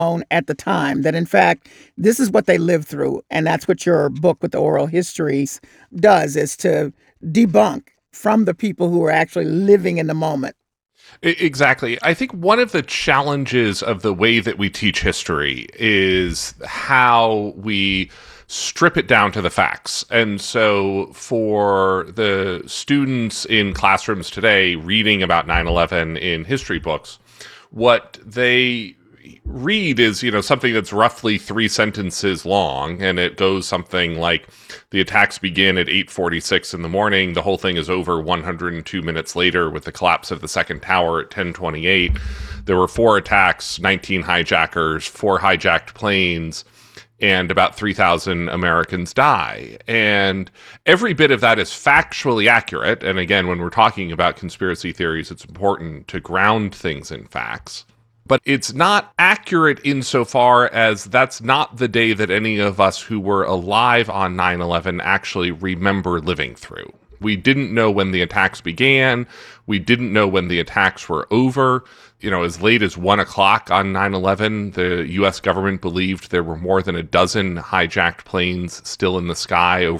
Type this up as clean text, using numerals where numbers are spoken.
known at the time, that in fact, this is what they lived through. And that's what your book with the oral histories does, is to debunk from the people who are actually living in the moment. Exactly. I think one of the challenges of the way that we teach history is how we strip it down to the facts. And so for the students in classrooms today reading about 9/11 in history books, what they read is, something that's roughly 3 sentences long, and it goes something like the attacks begin at 8:46 in the morning. The whole thing is over 102 minutes later with the collapse of the second tower at 10:28. There were 4 attacks, 19 hijackers, 4 hijacked planes, and about 3,000 Americans die. And every bit of that is factually accurate. And again, when we're talking about conspiracy theories, it's important to ground things in facts. But it's not accurate insofar as that's not the day that any of us who were alive on 9/11 actually remember living through. We didn't know when the attacks began. We didn't know when the attacks were over. As late as 1 o'clock on 9/11, the U.S. government believed there were more than a dozen hijacked planes still in the sky over